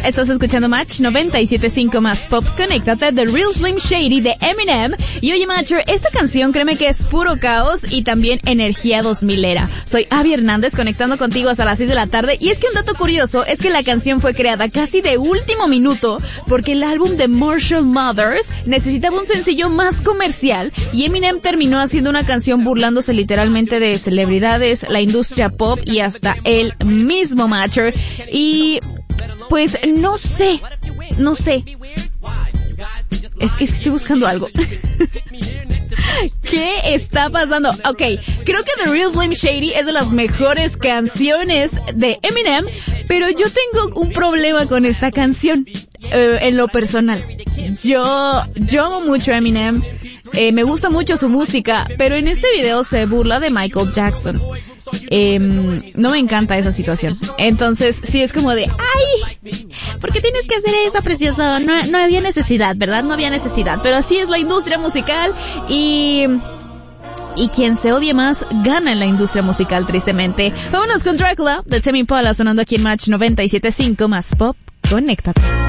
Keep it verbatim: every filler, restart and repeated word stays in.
Estás escuchando Match noventa y siete punto cinco más Pop. Conéctate, The Real Slim Shady de Eminem. Y oye, Matcher, esta canción créeme que es puro caos y también energía dos milera. Soy Abby Hernández conectando contigo hasta las seis de la tarde. Y es que un dato curioso es que la canción fue creada casi de último minuto porque el álbum de Marshall Mathers necesitaba un sencillo más comercial y Eminem terminó haciendo una canción burlándose literalmente de celebridades, la industria pop y hasta él mismo, Matcher. Y pues no sé, no sé. Es que estoy buscando algo. ¿Qué está pasando? Ok, creo que The Real Slim Shady es de las mejores canciones de Eminem, pero yo tengo un problema con esta canción, eh, en lo personal. Yo, yo amo mucho a Eminem, eh, me gusta mucho su música, pero en este video se burla de Michael Jackson. Eh, no me encanta esa situación. Entonces, sí es como de, ay, ¿por qué tienes que hacer eso, precioso? No, no había necesidad, ¿verdad? No había necesidad. Pero así es la industria musical y... Y quien se odie más, gana en la industria musical, tristemente. Vámonos con Dracula, de Tame Impala, sonando aquí en Match noventa y siete punto cinco más Pop. Conéctate.